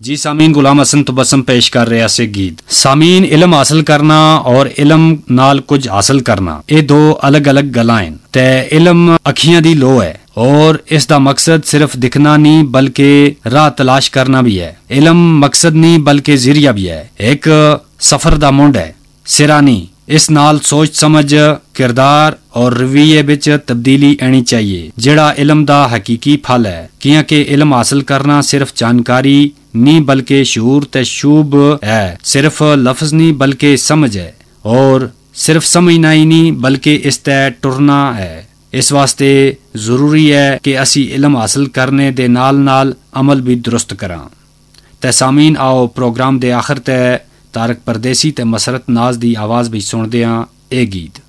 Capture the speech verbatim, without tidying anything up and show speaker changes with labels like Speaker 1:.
Speaker 1: जी सामीन, गुलाम हसन तबस्सुम पेश कर रहा से गीत। सामीन, इलम हासिल करना और इलम नाल कुछ हासिल करना ये दो अलग अलग गल्लां हैं। ते इलम अखियां दी लो है और इसका मकसद सिर्फ दिखना नहीं बल्कि राह तलाश करना भी है। इलम मकसद नहीं बल्कि जरिया भी है, एक सफर दा मुंड है, सिरा नहीं। इस नाल सोच समझ, किरदार और रवैये विच तब्दीली आनी चाहिए, जिहड़ा इलम दा हकीकी फल है। क्योंकि इलम हासिल करना सिर्फ जानकारी नहीं बल्कि शूर ते शूब है, सिर्फ लफ्ज नहीं बल्कि समझ है, और सिर्फ समझना ही नहीं बल्कि इस ते टुरना है। इस वास्ते जरूरी है कि असी इलम हासिल करने दे नाल नाल अमल भी दुरुस्त करां। ते सामीन, आओ प्रोग्राम दे आखिर ते तारक परदेसी ते मसरत नाज दी आवाज भी सुनदे हां ए गीत।